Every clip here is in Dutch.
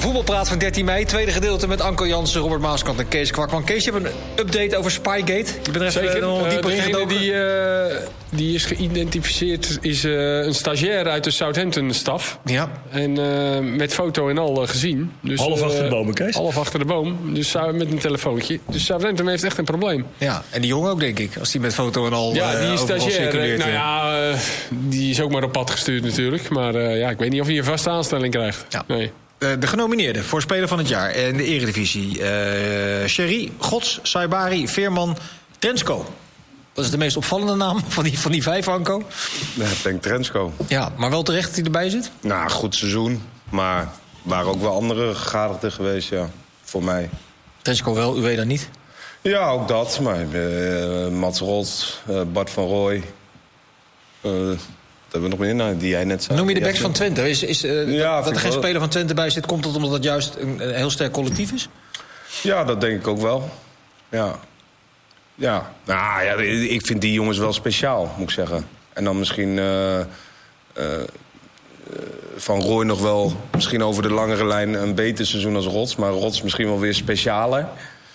Voetbalpraat van 13 mei, tweede gedeelte met Anko Jansen, Robert Maaskant en Kees Kwakman. Kees, je hebt een update over Spygate. Je bent er even nog dieper ingedoken. Die is geïdentificeerd is een stagiair uit de Southampton-staf. Ja. En met foto en al gezien. Dus, half achter de boom, Kees? Half achter de boom, dus met een telefoontje. Dus Southampton heeft echt een probleem. Ja, en die jongen ook, denk ik, als die met foto en al ja, die is stagiair. Die is ook maar op pad gestuurd natuurlijk. Maar ik weet niet of hij een vaste aanstelling krijgt. Ja. Nee. De genomineerden voor Speler van het Jaar in de Eredivisie. Sherry, Gods, Saibari, Veerman, Trensko. Dat is de meest opvallende naam van die 5, Anko. Ja, ik denk Trensko. Ja, maar wel terecht dat hij erbij zit? Nou, goed seizoen. Maar er waren ook wel andere gegadigden geweest, ja. Voor mij. Trensko wel, Ueda niet? Ja, ook dat. Maar Mats Rots, Bart van Rooij. Dat hebben we nog meer die jij net zei. Noem je de backs van Twente? Dat er geen speler van Twente bij zit, komt het omdat het juist een heel sterk collectief is? Ja, dat denk ik ook wel. Ja. Ja. Nou ja, ik vind die jongens wel speciaal, moet ik zeggen. En dan misschien Van Rooij nog wel misschien over de langere lijn een beter seizoen als Rots. Maar Rots misschien wel weer specialer.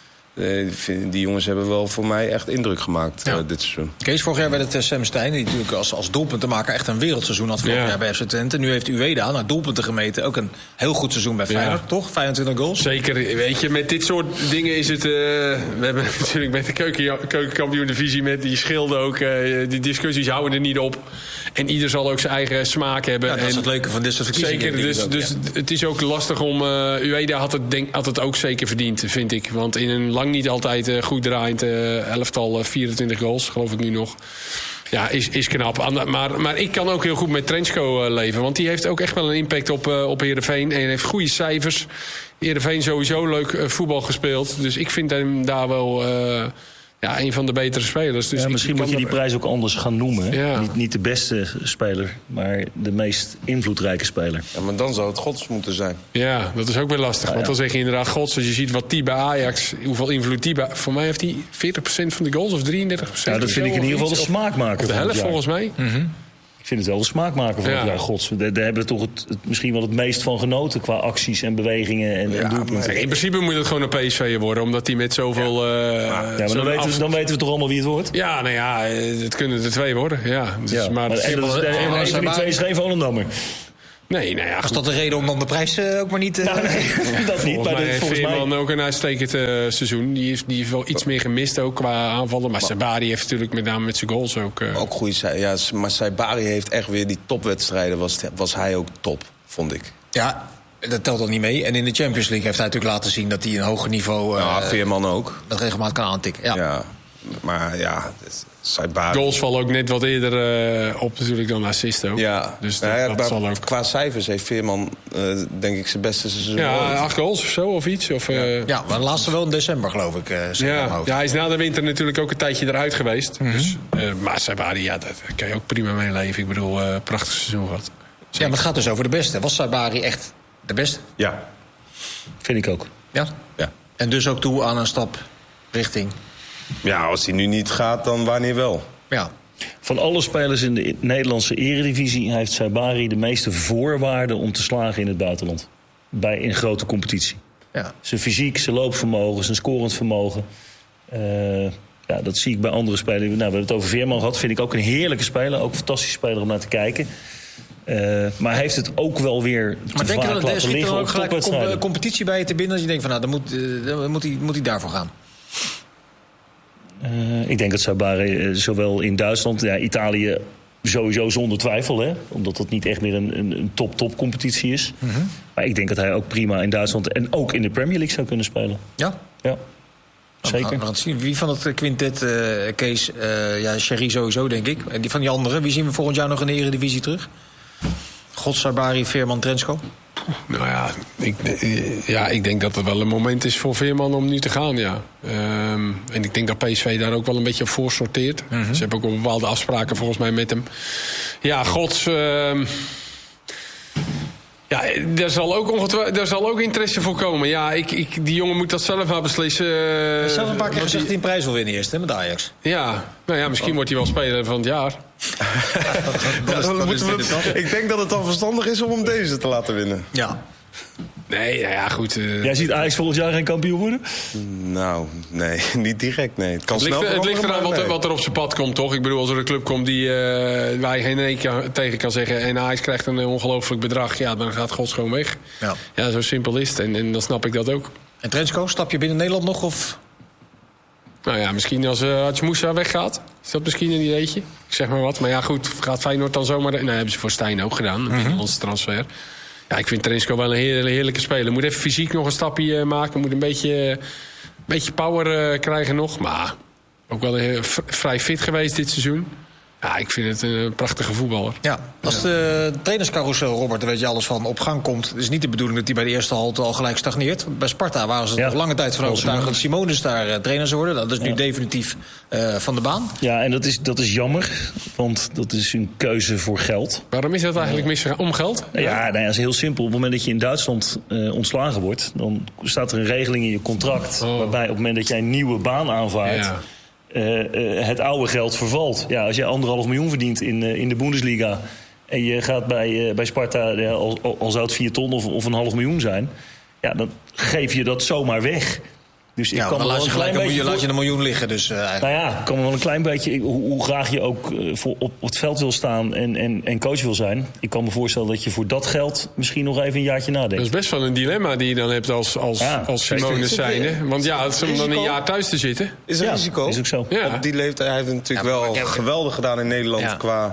Die jongens hebben wel voor mij echt indruk gemaakt dit seizoen. Kees, vorig jaar werd het Sam Stein, die natuurlijk als doelpuntenmaker echt een wereldseizoen had vorig jaar bij FC Twente. Nu heeft Ueda naar doelpunten gemeten ook een heel goed seizoen bij Feyenoord, toch? 25 goals. Zeker, weet je, met dit soort dingen is het... we hebben natuurlijk met de keukenkampioen-divisie, met die schilden ook... die discussies houden er niet op. En ieder zal ook zijn eigen smaak hebben. Ja, dat is het leuke van dit soort verkiezingen. Zeker, dus het is ook lastig om... Ueda had het ook zeker verdiend, vind ik. Want in een lang niet altijd goed draaiend elftal 24 goals, geloof ik nu nog. Ja, is knap. Maar ik kan ook heel goed met Trensko leven. Want die heeft ook echt wel een impact op Heerenveen. En heeft goede cijfers. Heerenveen sowieso leuk voetbal gespeeld. Dus ik vind hem daar wel... een van de betere spelers. Dus misschien moet je die prijs ook anders gaan noemen. Ja. Niet de beste speler, maar de meest invloedrijke speler. Ja, maar dan zou het Gods moeten zijn. Ja, dat is ook weer lastig. Want dan zeg je inderdaad Gods. Als je ziet wat die bij Ajax, hoeveel invloed die bij... Voor mij heeft hij 40% van de goals of 33%. Ja, dat vind ik in ieder geval de smaakmaker. De helft volgens mij. Mm-hmm. Ik vind het wel de smaakmaker van het jaar Gods. Daar hebben we toch misschien wel het meest van genoten... qua acties en bewegingen en doelpunten. In principe moet het gewoon een PSV worden... omdat hij met zoveel... maar dan weten we toch allemaal wie het wordt? Ja, nou ja, het kunnen er 2 worden. Ja. Dus, maar een van die 2 is geen Volendammer. Nee, nou ja, als dat de reden om dan de prijs ook maar niet... Nee, dat niet. Volgens mij ook een uitstekend seizoen. Die heeft wel iets meer gemist ook qua aanvallen. Maar Saibari heeft natuurlijk met name met zijn goals ook... Ook goede. Ja, maar Saibari heeft echt weer die topwedstrijden. Was hij ook top, vond ik. Ja, dat telt al niet mee. En in de Champions League heeft hij natuurlijk laten zien... dat hij een hoger niveau... Veerman ook. Dat regelmatig kan aantikken. Ja, maar ja... Saibari. Goals vallen ook net wat eerder op natuurlijk dan assist ook. Ja, dus dat zal ook... Qua cijfers heeft Veerman denk ik zijn beste seizoen. Ja, 8 goals of zo of iets. Of, ja, maar de laatste wel in december geloof ik. Hij is na de winter natuurlijk ook een tijdje eruit geweest. Mm-hmm. Dus, maar Saibari, daar kan je ook prima mee leven. Ik bedoel, prachtig seizoen gehad. Ja, maar het gaat dus over de beste. Was Saibari echt de beste? Ja. Vind ik ook. Ja? En dus ook toe aan een stap richting... Ja, als hij nu niet gaat, dan wanneer wel? Ja. Van alle spelers in de Nederlandse eredivisie... heeft Saibari de meeste voorwaarden om te slagen in het buitenland. Bij een grote competitie. Ja. Zijn fysiek, zijn loopvermogen, zijn scorend vermogen. Dat zie ik bij andere spelers. Nou, we hebben het over Veerman gehad. Vind ik ook een heerlijke speler. Ook een fantastische speler om naar te kijken. Maar hij heeft het ook wel weer te vaak laten liggen op topwedstrijden. Maar denk je dat er competitie bij je te binnen... dat je denkt van, nou, dan moet hij daarvoor gaan? Ik denk dat Saibari zowel in Duitsland, Italië sowieso zonder twijfel, hè, omdat het niet echt meer een top competitie is. Mm-hmm. Maar ik denk dat hij ook prima in Duitsland en ook in de Premier League zou kunnen spelen. Ja? Ja. Zeker. We gaan het zien. Wie van het quintet, Kees, Sherry sowieso denk ik. En die van die anderen, wie zien we volgend jaar nog in de Eredivisie terug? Gods, Saibari, Veerman, Trensko? Nou ja, ik denk dat het wel een moment is voor Veerman om nu te gaan, ja. En ik denk dat PSV daar ook wel een beetje op voor sorteert. Mm-hmm. Ze hebben ook bepaalde afspraken volgens mij met hem. Ja, Gods... Ja, daar zal ook interesse voor komen. Ja, die jongen moet dat zelf maar beslissen. Hij heeft zelf een paar keer gezegd dat hij een prijs wil winnen eerst, hè, met Ajax. Ja, nou ja, misschien wordt hij wel speler van het jaar. Ik denk dat het dan verstandig is om hem deze te laten winnen. Ja. Nee, nou ja, goed. Jij ziet Ajax volgend jaar geen kampioen worden? Nou, nee, niet direct, nee. Het kan Het snel ligt veranderen, eraan maar nee. wat er op zijn pad komt, toch? Ik bedoel, als er een club komt waar je geen één tegen kan zeggen... en Ajax krijgt een ongelooflijk bedrag, ja, dan gaat Gods gewoon weg. Ja, zo simpel is het. En dan snap ik dat ook. En Trenčko, stap je binnen Nederland nog? Of? Nou ja, misschien als Moussa weggaat. Is dat misschien een ideetje? Ik zeg maar wat. Maar ja, goed, gaat Feyenoord dan zomaar... Nou, hebben ze voor Stijn ook gedaan, een binnenlandse transfer. Ja, ik vind Trenčko wel een heerlijke speler. Moet even fysiek nog een stapje maken. Moet een beetje power krijgen nog. Maar ook wel vrij fit geweest dit seizoen. Ja, ik vind het een prachtige voetballer. Ja, als de trainerscarousel, Robert, daar weet je alles van, op gang komt... is niet de bedoeling dat hij bij de eerste halte al gelijk stagneert. Bij Sparta waren ze nog lange tijd van overtuigd dat Simonis daar trainer zou worden. Dat is nu definitief van de baan. Ja, en dat is jammer, want dat is een keuze voor geld. Waarom is dat eigenlijk misgegaan? Om geld? Ja, nou ja, dat is heel simpel. Op het moment dat je in Duitsland ontslagen wordt... dan staat er een regeling in je contract... waarbij op het moment dat jij een nieuwe baan aanvaardt... Ja. Het oude geld vervalt. Ja, als je 1,5 miljoen verdient in de Bundesliga... en je gaat bij Sparta, al zou het 4 ton of 1,5 miljoen zijn... ja, dan geef je dat zomaar weg. Dus ik kan dan laat je een miljoen liggen. Dus, nou ja, ik kan me wel een klein beetje... Hoe graag je ook op het veld wil staan en coach wil zijn... ik kan me voorstellen dat je voor dat geld misschien nog even een jaartje nadenkt. Dat is best wel een dilemma die je dan hebt als Simonis zijnde. Want ja, het is om dan een jaar thuis te zitten. Is een risico. Is ook zo. Ja. Op die leeftijd, hij heeft het natuurlijk wel geweldig gedaan in Nederland qua...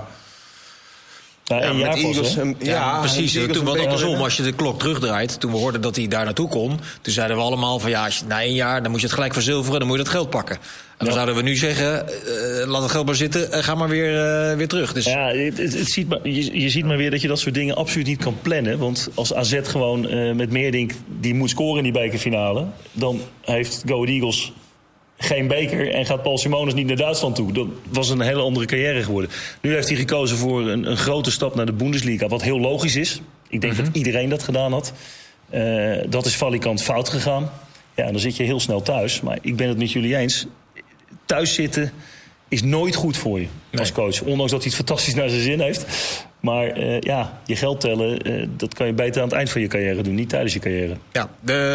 Ja, een jaar pas, hè? Ja, precies. Toen was het andersom. Als je de klok terugdraait, toen we hoorden dat hij daar naartoe kon... toen zeiden we allemaal van als je na 1 jaar... dan moet je het gelijk verzilveren, dan moet je dat geld pakken. En dan zouden we nu zeggen, laat het geld maar zitten... ga maar weer terug. Dus... Ja, je ziet maar weer dat je dat soort dingen absoluut niet kan plannen. Want als AZ gewoon met Meerdink die moet scoren in die bekerfinale... dan heeft Go Ahead Eagles... geen beker en gaat Paul Simonis niet naar Duitsland toe. Dat was een hele andere carrière geworden. Nu heeft hij gekozen voor een grote stap naar de Bundesliga... wat heel logisch is. Ik denk dat iedereen dat gedaan had. Dat is valikant fout gegaan. Ja, dan zit je heel snel thuis. Maar ik ben het met jullie eens. Thuis zitten is nooit goed voor je als coach. Ondanks dat hij het fantastisch naar zijn zin heeft. Maar je geld tellen, dat kan je beter aan het eind van je carrière doen. Niet tijdens je carrière. Ja,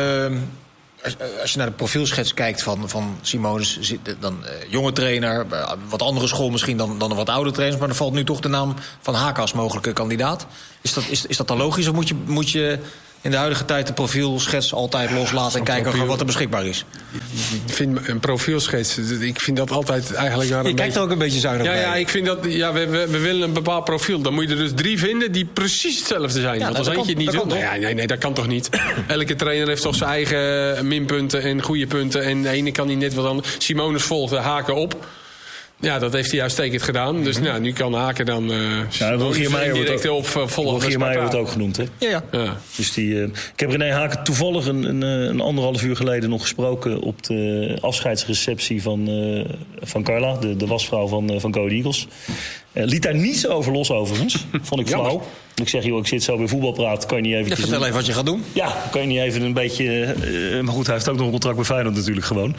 als je naar de profielschets kijkt van Simonis... dan jonge trainer, wat andere school misschien dan een wat oude trainers... maar er valt nu toch de naam van Haak als mogelijke kandidaat. Is dat dan logisch of moet je in de huidige tijd de profielschets altijd loslaten... en kijken wat er beschikbaar is? Ik vind een profielschets, ik vind dat altijd eigenlijk... Je kijkt er ook een beetje zuinig bij. Ja, ik vind dat... Ja, we willen een bepaald profiel. Dan moet je er dus 3 vinden die precies hetzelfde zijn. Ja, want als eentje het niet wil... Nee, dat kan toch niet? Elke trainer heeft toch zijn eigen minpunten en goede punten. En de ene kan niet net wat anders. Simonis volgde Haken op. Ja, dat heeft hij uitstekend gedaan. Dus nu kan Haken dan... Rogier Meijer wordt ook genoemd, hè? Ja. Dus ik heb René Haken toevallig een 1,5 uur geleden nog gesproken... op de afscheidsreceptie van Carla, de wasvrouw van Go Ahead Eagles. Liet daar niets over los, overigens. Vond ik flauw. Ik zeg, ik zit zo bij Voetbalpraat, kan je niet even... vertel even wat je gaat doen. Ja, kan je niet even een beetje... maar goed, hij heeft ook nog een contract bij Feyenoord natuurlijk gewoon.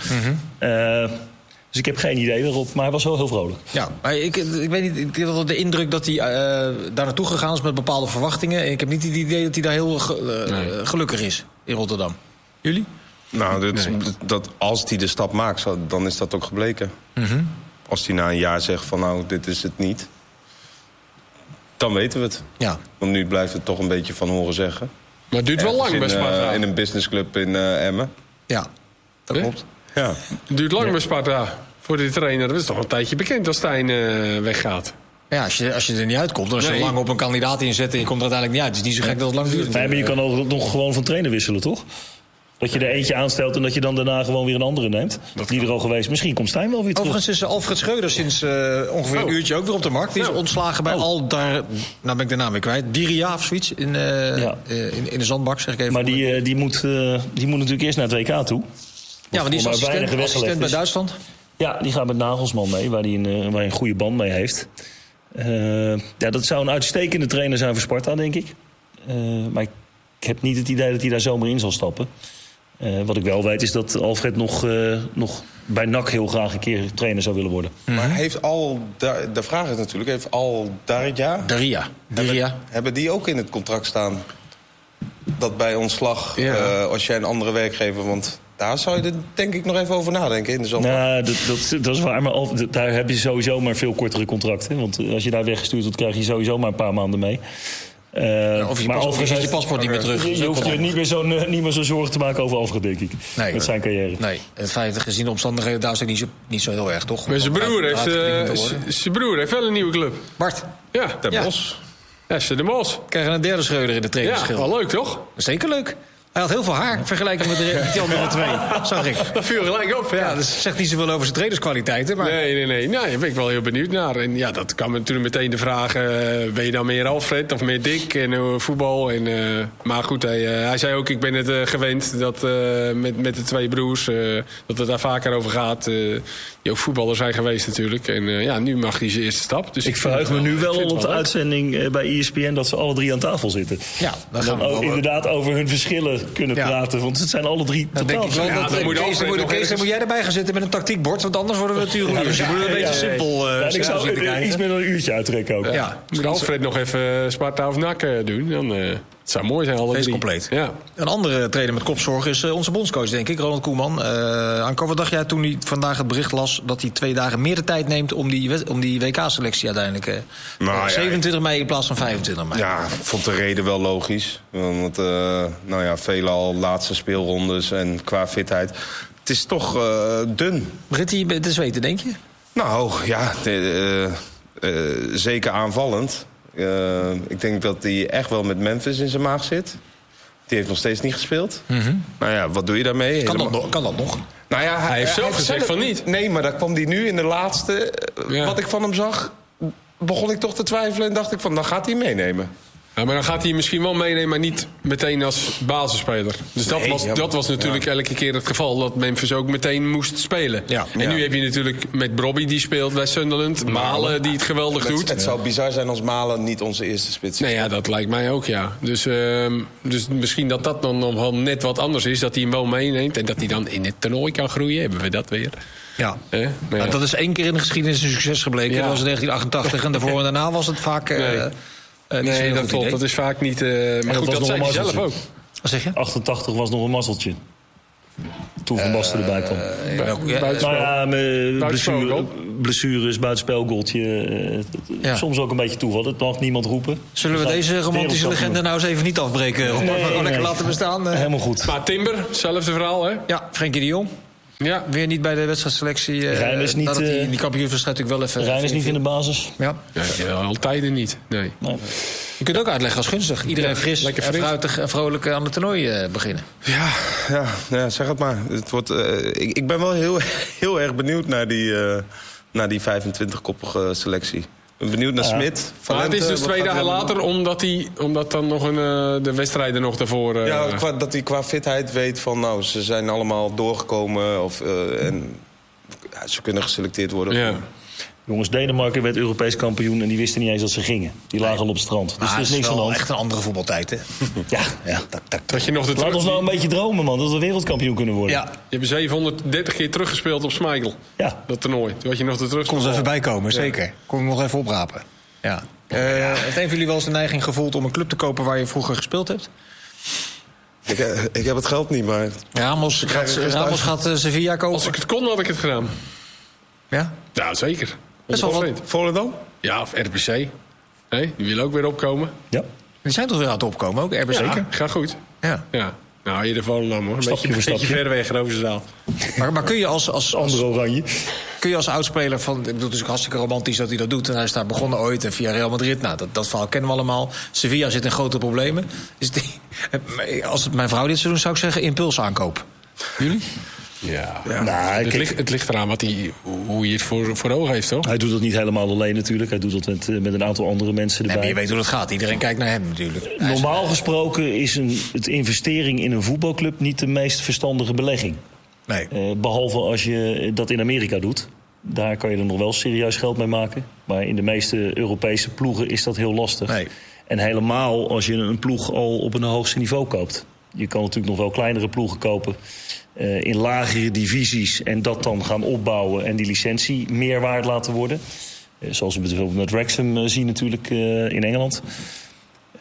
Dus ik heb geen idee erop, maar hij was wel heel vrolijk. Ja, maar ik weet niet, ik heb de indruk dat hij daar naartoe gegaan is met bepaalde verwachtingen. En ik heb niet het idee dat hij daar heel gelukkig is in Rotterdam. Jullie? Nou, als hij de stap maakt, dan is dat ook gebleken. Als hij na een jaar zegt van nou, dit is het niet... dan weten we het. Ja. Want nu blijft het toch een beetje van horen zeggen. Maar het duurt wel lang bij Sparta. In een businessclub in Emmen. Ja, dat klopt. Ja. Het duurt lang bij Sparta voor de trainer. Dat is toch een tijdje bekend als Stijn weggaat. Ja, als je er niet uitkomt, dan als je lang op een kandidaat inzet en je komt er uiteindelijk niet uit. Het is niet zo gek dat het lang duurt. Nee, maar je kan ook nog gewoon van trainer wisselen, toch? Dat je er eentje aanstelt en dat je dan daarna gewoon weer een andere neemt. Die er al geweest. Misschien komt Stijn wel weer terug. Overigens is Alfred Schreuder sinds ongeveer een uurtje ook weer op de markt. Die is ontslagen bij Aldar... Nou ben ik de naam weer kwijt. Diria of zoiets in de zandbak, zeg ik even. Maar die moet natuurlijk eerst naar het WK toe. Ja, want die is assistent bij Duitsland. Ja, die gaat met Nagelsman mee, waar hij een goede band mee heeft. Dat zou een uitstekende trainer zijn voor Sparta, denk ik. Maar ik heb niet het idee dat hij daar zomaar in zal stappen. Wat ik wel weet is dat Alfred nog bij NAC heel graag een keer trainer zou willen worden. Maar de vraag is natuurlijk, heeft Daria... Daria. Hebben die ook in het contract staan dat bij ontslag, als jij een andere werkgever... want daar zou je er denk ik nog even over nadenken in de zomer. Nou, dat is waar, maar daar heb je sowieso maar veel kortere contracten. Want als je daar weggestuurd wordt, krijg je sowieso maar een paar maanden mee. Of je paspoort niet meer terug. Je hoeft je niet meer zo zorgen te maken over Alfred, denk ik. Nee, met zijn carrière. Nee, het feit gezien de omstandigheden, daar is het niet zo heel erg, toch? Maar zijn broer heeft wel een nieuwe club. Bart. Ja. Den Bosch. FC Den Bosch. Krijgen een derde Schreuder in de trainingsschil. Ja, wel leuk, toch? Zeker leuk. Hij had heel veel haar, vergeleken met die andere twee, zag ik. Dat viel gelijk op, ja. Dat zegt niet zoveel over zijn trainerskwaliteiten. Maar... Nee. Nou, daar ben ik wel heel benieuwd naar. En ja, dat kan me natuurlijk meteen de vraag... ben je dan meer Alfred of meer Dick en voetbal? Maar goed, hij zei ook, ik ben het gewend dat met de twee broers... dat het daar vaker over gaat. Die ook voetballers zijn geweest natuurlijk. En nu mag hij zijn eerste stap. Dus ik verheug me nu wel op de uitzending bij ESPN... dat ze alle drie aan tafel zitten. Ja, dan gaan we ook inderdaad over hun verschillen kunnen praten. Want het zijn alle drie totaal. Kees, moet jij erbij gaan zitten met een tactiekbord? Want anders worden we natuurlijk... Dus je moet een beetje simpel... ik zou iets meer dan een uurtje uittrekken ook. Moet Alfred nog even Sparta of NAC doen? Dan... Het zou mooi zijn, alle drie. Compleet. Ja. Een andere trainer met kopzorg is onze bondscoach, denk ik, Ronald Koeman. Anko, wat dacht jij toen hij vandaag het bericht las... dat hij 2 dagen meer de tijd neemt om die WK-selectie uiteindelijk... 27 mei in plaats van 25 mei. Ja, ik vond de reden wel logisch. Want veelal laatste speelrondes en qua fitheid. Het is toch dun. Begint hij te zweten, denk je? Nou, ja, zeker aanvallend. Ik denk dat hij echt wel met Memphis in zijn maag zit. Die heeft nog steeds niet gespeeld. Mm-hmm. Nou ja, wat doe je daarmee? Kan dat nog? Nou ja, hij heeft zelf gezegd van niet. Nee, maar daar kwam hij nu in de laatste... Wat ik van hem zag, begon ik toch te twijfelen... en dacht ik van, dan gaat hij meenemen. Ja, maar dan gaat hij misschien wel meenemen, maar niet meteen als basisspeler. Dus dat was natuurlijk elke keer het geval. Dat Memphis ook meteen moest spelen. Ja. En nu heb je natuurlijk met Brobby die speelt bij Sunderland. Malen die het geweldig doet. Het zou bizar zijn als Malen niet onze eerste spits is. Nee, ja, dat lijkt mij ook, ja. Dus misschien dat dan nog wel net wat anders is. Dat hij hem wel meeneemt en dat hij dan in het toernooi kan groeien. Hebben we dat weer. Ja. Dat is 1 keer in de geschiedenis een succes gebleken. Dat was in 1988 en daarvoor en daarna was het vaak... nee, dat klopt. Dat is vaak niet... maar goed, dat zei hij zelf ook. Wat zeg je? 88 was nog een mazzeltje. Toen Van Basten erbij kwam. Blessures, buitenspelgoaltje. Soms ook een beetje toeval. Dat mag niemand roepen. Zullen we deze romantische legende nou eens even niet afbreken? Maar lekker laten bestaan. Helemaal goed. Maar Timber, hetzelfde verhaal, hè? Ja, Frenkie de Jong. Ja, weer niet bij de wedstrijdselectie. Rijn is niet... die kampioenswedstrijd natuurlijk wel even... Rijn is niet in de basis. Ja, altijd niet. Nee. Je kunt ook uitleggen als gunstig. Iedereen fris en fruitig en vrolijk aan het toernooi beginnen. Ja, zeg het maar. Het wordt, ik ben wel heel erg benieuwd naar die 25-koppige selectie. Ik ben benieuwd naar Smit. Maar het is dus 2 dagen later, omdat dan nog de wedstrijden nog daarvoor... dat hij qua fitheid weet van... nou, ze zijn allemaal doorgekomen en ze kunnen geselecteerd worden. Ja. Jongens, Denemarken werd Europees kampioen en die wisten niet eens dat ze gingen. Die lagen al op het strand. Dus er is niks aan de hand. Echt een andere voetbaltijd, hè? Dat je nog laat ons nou een beetje dromen, man. Dat we wereldkampioen kunnen worden. Ja. Je hebt 730 keer teruggespeeld op Schmeichel. Ja. Dat toernooi. Toen had je nog de terug. Kon er even bij komen, zeker. Kon ik nog even oprapen. Ja. Heeft een van jullie wel eens de neiging gevoeld om een club te kopen waar je vroeger gespeeld hebt? Ik heb het geld niet, maar... Ramos gaat Sevilla kopen. Als ik het kon, had ik het gedaan. Ja? Ja, zeker. Dat is wel wat. Volendam? Ja, of RBC. Nee, die willen ook weer opkomen. Ja. Die zijn toch weer aan het opkomen, ook RBC? Ja, gaat goed. Ja. Nou, hier de Volendam, hoor. Een beetje ver weg, Roosendaal. Maar kun je als andere Oranje... Kun je als oudspeler van... Ik bedoel, het is ook hartstikke romantisch dat hij dat doet. En hij is daar begonnen ooit via Real Madrid. Nou, dat verhaal kennen we allemaal. Sevilla zit in grote problemen. Dus als mijn vrouw dit zou doen, zou ik zeggen impuls aankoop. Jullie? Ja. Nou, het ligt eraan hoe hij het voor ogen heeft, toch? Hij doet dat niet helemaal alleen natuurlijk. Hij doet dat met een aantal andere mensen erbij. Maar je weet hoe dat gaat. Iedereen kijkt naar hem natuurlijk. Normaal gesproken is het investering in een voetbalclub niet de meest verstandige belegging. Nee. Behalve als je dat in Amerika doet. Daar kan je er nog wel serieus geld mee maken. Maar in de meeste Europese ploegen is dat heel lastig. Nee. En helemaal als je een ploeg al op een hoogste niveau koopt. Je kan natuurlijk nog wel kleinere ploegen kopen in lagere divisies en dat dan gaan opbouwen en die licentie meer waard laten worden. Zoals we bijvoorbeeld met Wrexham zien natuurlijk in Engeland.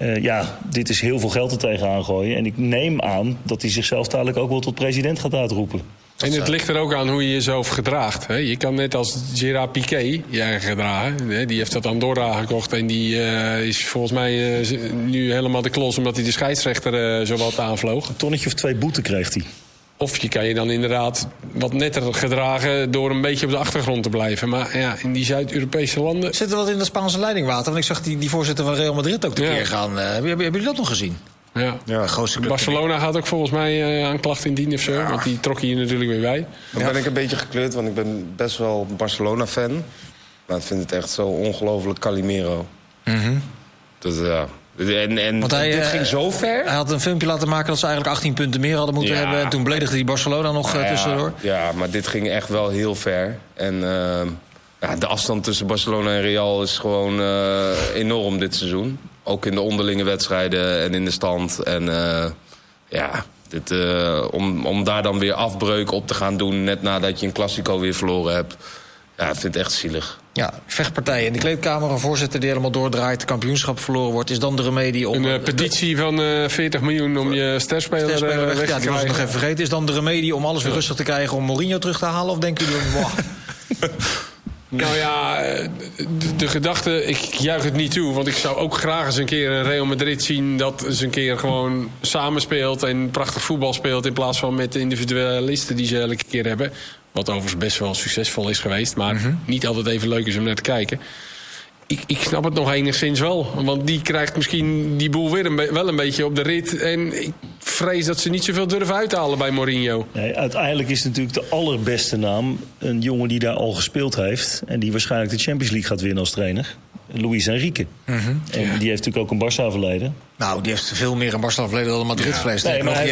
dit is heel veel geld er tegenaan gooien. En ik neem aan dat hij zichzelf dadelijk ook wel tot president gaat uitroepen. En het ligt er ook aan hoe je jezelf gedraagt. Hè? Je kan net als Gerard Piqué je gedragen. Hè? Die heeft dat Andorra gekocht. En die is volgens mij nu helemaal de klos omdat hij de scheidsrechter zo wat aanvloog. Een tonnetje of 2 boete kreeg hij. Of je kan je dan inderdaad wat netter gedragen door een beetje op de achtergrond te blijven. Maar ja, in die Zuid-Europese landen... Zit er wat in de Spaanse leidingwater? Want ik zag die voorzitter van Real Madrid ook tekeer gaan. Hebben jullie dat nog gezien? Ja. Barcelona gaat ook volgens mij aanklacht indienen of zo. Ja. Want die trok hier natuurlijk weer bij. Dan ben ik een beetje gekleurd, want ik ben best wel Barcelona-fan. Maar ik vind het echt zo ongelooflijk Calimero. Dus ja... Want dit ging zo ver. Hij had een filmpje laten maken dat ze eigenlijk 18 punten meer hadden moeten hebben. En toen beledigde hij Barcelona nog tussendoor. Ja, maar dit ging echt wel heel ver. En de afstand tussen Barcelona en Real is gewoon enorm dit seizoen. Ook in de onderlinge wedstrijden en in de stand. En om daar dan weer afbreuk op te gaan doen... net nadat je een Clasico weer verloren hebt... Ja, ik vind het echt zielig. Ja, vechtpartijen in de kleedkamer, een voorzitter die helemaal doordraait... de kampioenschap verloren wordt, is dan de remedie om... Een petitie van 40 miljoen om je sterspeler weg te krijgen. Ja, die was ik nog even vergeten. Is dan de remedie om alles weer rustig te krijgen... om Mourinho terug te halen? Of denken jullie... Nou ja, de gedachte, ik juich het niet toe. Want ik zou ook graag eens een keer een Real Madrid zien... dat eens een keer gewoon samenspeelt en prachtig voetbal speelt... in plaats van met de individualisten die ze elke keer hebben... Wat overigens best wel succesvol is geweest. Maar niet altijd even leuk is om naar te kijken. Ik snap het nog enigszins wel. Want die krijgt misschien die boel weer wel een beetje op de rit. En ik vrees dat ze niet zoveel durven uithalen bij Mourinho. Nee, uiteindelijk is natuurlijk de allerbeste naam... een jongen die daar al gespeeld heeft... en die waarschijnlijk de Champions League gaat winnen als trainer. Luis Enrique. En die heeft natuurlijk ook een Barça-verleden. Nou, die heeft veel meer een Barça-verleden dan een Madrid-verleden. Nee, maar hij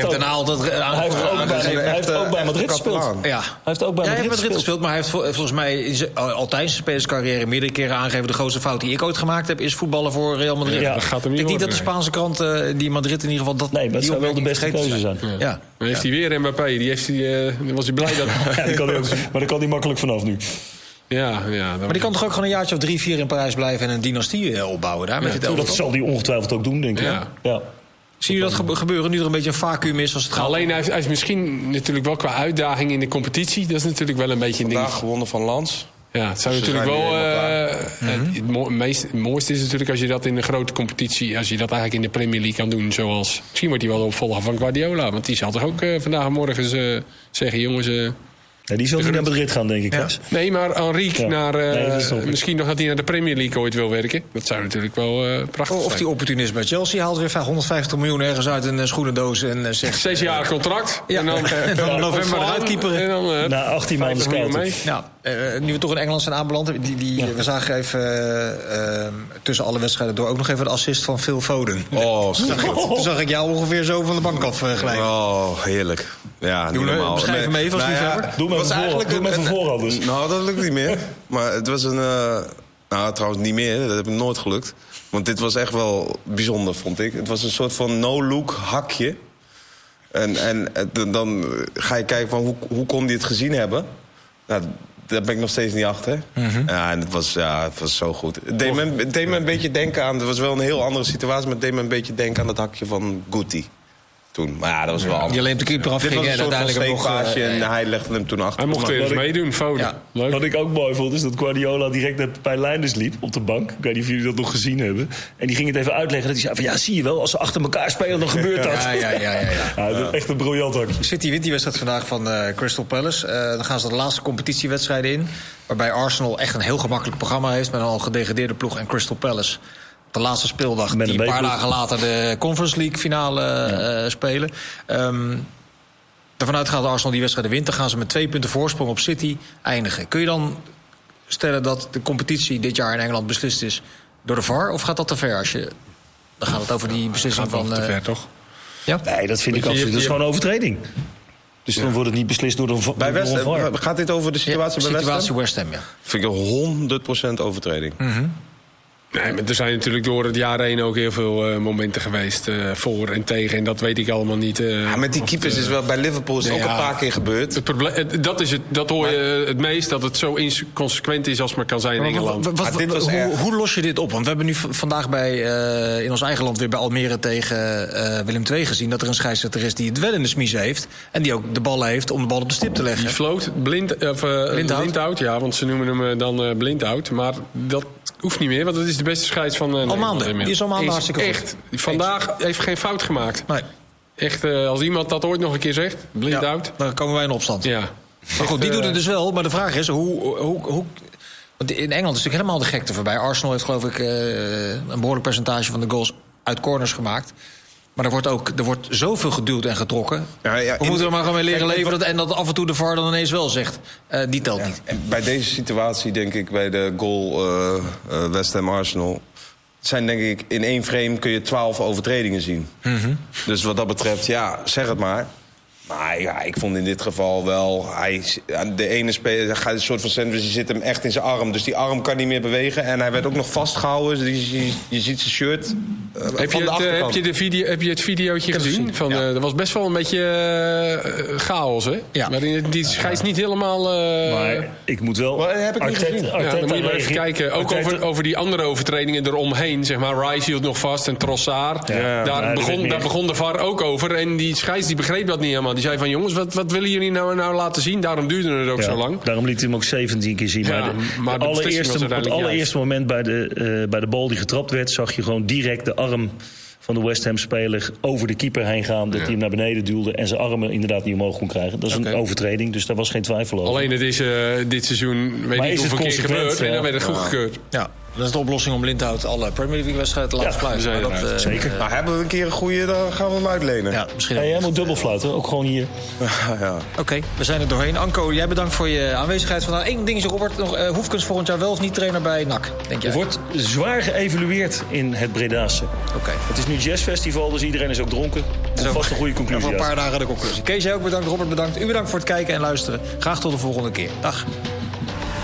heeft ook bij Madrid gespeeld. Ja. Hij heeft ook bij Madrid gespeeld. Maar hij heeft volgens mij al tijdens zijn spelerscarrière meerdere keren aangegeven... de grootste fout die ik ooit gemaakt heb, is voetballen voor Real Madrid. Ja, dat gaat hem niet. Ik denk niet dat de Spaanse krant die Madrid in ieder geval... maar dat zou wel de beste keuze zijn. Ja. Dan heeft hij weer Mbappé. Dan was hij blij dat... maar daar kan hij makkelijk vanaf nu. Ja, maar die kan toch ook gewoon een jaartje of 3-4 in Parijs blijven... en een dynastie opbouwen daar? Met dat zal hij ongetwijfeld ook doen, denk ik. Ja. Zie je dat gebeuren nu er een beetje een vacuüm is als het gaat? Alleen hij heeft misschien natuurlijk wel qua uitdaging in de competitie... dat is natuurlijk wel een beetje een ding. Vandaag gewonnen van Lens. Ja, het zou natuurlijk wel... Het mooiste is natuurlijk als je dat in een grote competitie... als je dat eigenlijk in de Premier League kan doen. Zoals, misschien wordt hij wel de opvolger van Guardiola. Want die zal toch ook vandaag en morgen zeggen... jongens... die zal niet naar Madrid gaan, denk ik. Ja. Nee, maar Enrique misschien nog dat hij naar de Premier League ooit wil werken. Dat zou natuurlijk wel prachtig zijn. Of die opportunist bij Chelsea haalt weer 150 miljoen ergens uit een schoenendoos. En zegt 6 jaar contract. Ja. En dan november eruit keeperen. Na 18 maanden scouting. Nu we toch in Engeland zijn aanbeland. We zagen even tussen alle wedstrijden door ook nog even de assist van Phil Foden. Toen zag ik jou ongeveer zo van de bank af glijden. Oh, heerlijk. Ja, beschrijf hem even als liefhebber. Doe met een voorhand dus. Nou, dat lukt niet meer. Maar het was trouwens niet meer. Dat heb ik nooit gelukt. Want dit was echt wel bijzonder, vond ik. Het was een soort van no-look hakje. En dan ga je kijken van hoe kon die het gezien hebben. Nou, daar ben ik nog steeds niet achter. Ja, en het was zo goed. Het deed me een beetje denken aan... Het was wel een heel andere situatie... maar het deed me een beetje denken aan het hakje van Guti. Toen. Maar ja, dat was wel anders. Die alleen op de keeper afging en uiteindelijk nog en hij legde hem toen achter. Hij mocht weer eens meedoen, Foden. Ja. Wat ik ook mooi vond, is dat Guardiola direct naar Pepijn Lijnders liep op de bank. Ik weet niet of jullie dat nog gezien hebben. En die ging het even uitleggen. Dat hij zei van, zie je wel, als ze achter elkaar spelen, dan gebeurt dat. Ja. Echt een briljant hakje. City wint die wedstrijd vandaag van Crystal Palace. Dan gaan ze de laatste competitiewedstrijden in. Waarbij Arsenal echt een heel gemakkelijk programma heeft... met een al gedegradeerde ploeg en Crystal Palace... de laatste speeldag, die een paar dagen later de Conference League finale spelen. Daarvan uitgaat Arsenal die wedstrijd wint. Dan gaan ze met 2 punten voorsprong op City eindigen. Kun je dan stellen dat de competitie dit jaar in Engeland beslist is door de VAR? Of gaat dat te ver? Dan gaat het over die beslissing van... te ver, toch? Ja? Nee, dat vind ik absoluut. Dat is gewoon een overtreding. Dus dan wordt het niet beslist door een VAR. Gaat dit over de situatie bij West Ham? Ja. Vind ik 100% overtreding. Nee, maar er zijn natuurlijk door het jaar heen ook heel veel momenten geweest voor en tegen. En dat weet ik allemaal niet. Met die keepers is wel bij Liverpool ook een paar keer gebeurd. Het probleem, dat hoor je het meest, dat het zo inconsequent is als maar kan zijn in Engeland. Hoe los je dit op? Want we hebben nu vandaag in ons eigen land weer bij Almere tegen Willem II gezien dat er een scheidsrechter is die het wel in de smiezen heeft. En die ook de ballen heeft om de bal op de stip te leggen. Die floot Blindhout, ja, want ze noemen hem dan Blindhout. Maar dat hoeft niet meer, want het is de beste scheids van Nederland. Die is al maanden hartstikke echt. Vandaag heeft geen fout gemaakt. Nee. Echt, als iemand dat ooit nog een keer zegt, Blindhout. Dan komen wij in opstand. Ja. Maar goed, die doet het dus wel. Maar de vraag is, hoe want in Engeland is natuurlijk helemaal de gekte voorbij. Arsenal heeft geloof ik een behoorlijk percentage van de goals uit corners gemaakt. Maar er wordt zoveel geduwd en getrokken. We moeten er maar gewoon mee leren leven. En dat af en toe de VAR dan ineens wel zegt, die telt niet. Bij deze situatie denk ik, bij de goal West Ham Arsenal, zijn denk ik in 1 frame kun je 12 overtredingen zien. Mm-hmm. Dus wat dat betreft, zeg het maar. Maar ja, ik vond in dit geval wel, de ene speler gaat een soort van sandwich, die zit hem echt in zijn arm. Dus die arm kan niet meer bewegen. En hij werd ook nog vastgehouden. Dus je ziet zijn shirt heb je het videootje gezien? Er was best wel een beetje chaos, hè? Ja. Maar die scheids niet helemaal... Maar ik moet wel... Maar heb ik niet gezien. Dan moet je maar even kijken. Ook over die andere overtredingen eromheen. Zeg maar, Rice hield nog vast en Trossard. Ja. Daar begon de VAR ook over. En die scheids die begreep dat niet helemaal. Die zei van, jongens, wat willen jullie nou laten zien? Daarom duurde het ook zo lang. Daarom liet hij hem ook 17 keer zien. Ja, maar het allereerste moment bij de bal die getrapt werd, zag je gewoon direct de arm van de West Ham-speler over de keeper heen gaan. Dat hij hem naar beneden duwde en zijn armen inderdaad niet omhoog kon krijgen. Dat is een overtreding, dus daar was geen twijfel over. Alleen het is dit seizoen, weet ik hoeveel keer gebeurd. En dan werd het goedgekeurd. Ja. Dat is de oplossing om Blindhout alle Premier League-wedstrijden te laten fluiten. Zeker. Nou, hebben we een keer een goede, dan gaan we hem uitlenen. Ja, misschien jij moet dubbel fluiten, ook gewoon hier. Oké, we zijn er doorheen. Anko, jij bedankt voor je aanwezigheid vandaag. Eén ding is, Robert, Hoefkens volgend jaar wel of niet trainer bij NAC, denk jij? Er wordt zwaar geëvalueerd in het Bredaanse. Oké. Het is nu jazzfestival, dus iedereen is ook dronken. Dat is vast een goede conclusie. Voor een paar dagen de conclusie. Kees, jij ook bedankt. Robert, bedankt. U bedankt voor het kijken en luisteren. Graag tot de volgende keer. Dag.